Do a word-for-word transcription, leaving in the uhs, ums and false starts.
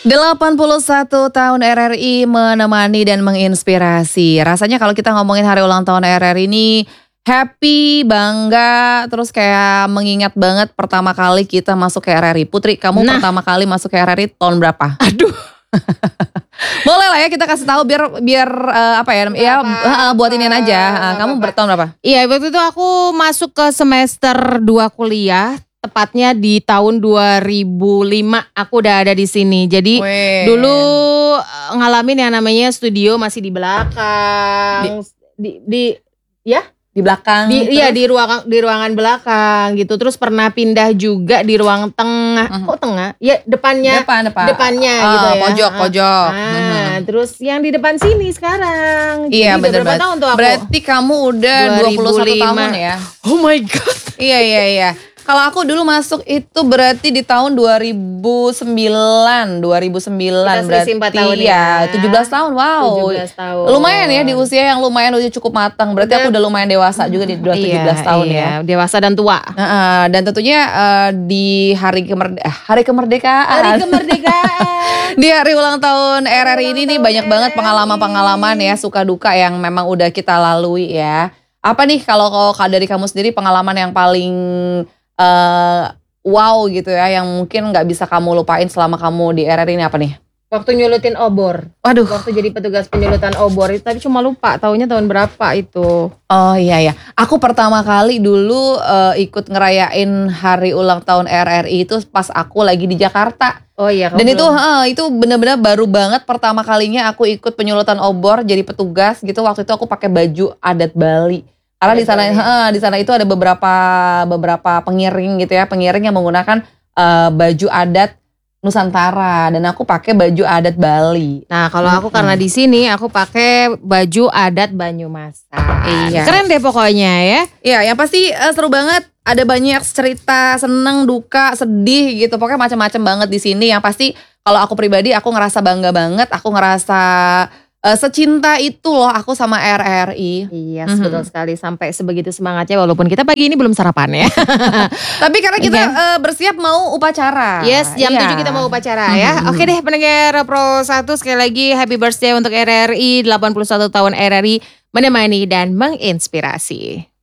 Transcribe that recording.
delapan puluh satu tahun R R I menemani dan menginspirasi. Rasanya kalau kita ngomongin hari ulang tahun R R I ini happy, bangga, terus kayak mengingat banget pertama kali kita masuk ke R R I. Putri, kamu Nah. pertama kali masuk ke R R I tahun berapa? Aduh. Boleh lah ya kita kasih tahu biar biar uh, apa ya? Ya uh, buat inian aja. Uh, kamu bertahun berapa? Iya, waktu itu aku masuk ke semester dua kuliah. Tepatnya di tahun dua ribu lima aku udah ada di sini. Jadi Weh. dulu eh, ngalamin yang namanya studio masih di belakang. Di, di, ya? Di belakang. Di, iya di ruangan di ruangan belakang gitu. Terus pernah pindah juga di ruang tengah. Mhm. Kok tengah? Ya depannya. Depan, depan. Depannya Oh, gitu ya. pojok, Ah, pojok. ah, Mhm. terus yang di depan sini sekarang. Iya, Jadi udah bener berapa banget. tahun tuh aku? Berarti kamu udah dua puluh satu dua ribu lima. tahun ya? Oh my god. Iya, iya, iya. Kalau aku dulu masuk itu berarti di tahun dua ribu sembilan. dua ribu sembilan Kita berarti selisih empat tahun ya. ya. tujuh belas tahun, wow. tujuh belas tahun. Lumayan ya di usia yang lumayan udah cukup matang. Berarti aku udah lumayan dewasa juga di dua tujuh belas tahun iya, ya. Dewasa dan tua. Nah, dan tentunya uh, di hari kemerde hari kemerdekaan. Hari kemerdekaan. Di hari ulang tahun R R I ini nih tahun banyak banget R R I. pengalaman-pengalaman ya, suka duka yang memang udah kita lalui ya. Apa nih kalau kalau dari kamu sendiri pengalaman yang paling uh, wow gitu ya, yang mungkin nggak bisa kamu lupain selama kamu di R R I ini apa nih? Waktu nyulutin obor. Waduh. Waktu jadi petugas penyulutan obor itu, tapi cuma lupa tahunnya tahun berapa itu. Oh iya ya, aku pertama kali dulu uh, ikut ngerayain hari ulang tahun R R I itu pas aku lagi di Jakarta. Oh iya. Dan itu uh, itu benar-benar baru banget pertama kalinya aku ikut penyulutan obor jadi petugas gitu. Waktu itu aku pakai baju adat Bali. Karena di sana uh, di sana itu ada beberapa beberapa pengiring gitu ya, pengiring yang menggunakan uh, baju adat Nusantara dan aku pakai baju adat Bali. Nah, kalau aku karena di sini aku pakai baju adat Banyumasan. Iya. Keren deh pokoknya ya. Iya, yang pasti uh, seru banget. Ada banyak cerita, seneng, duka, sedih gitu. Pokoknya macam-macam banget di sini. Yang pasti kalau aku pribadi aku ngerasa bangga banget. Aku ngerasa uh, secinta itu loh aku sama R R I. Iya, Mhm. betul sekali, sampai sebegitu semangatnya walaupun kita pagi ini belum sarapan ya. Tapi karena kita Oke. uh, bersiap mau upacara. Yes, jam Iya. tujuh kita mau upacara ya. Mhm. Oke deh pendengar Pro satu, sekali lagi happy birthday untuk R R I, delapan puluh satu tahun R R I menemani dan menginspirasi.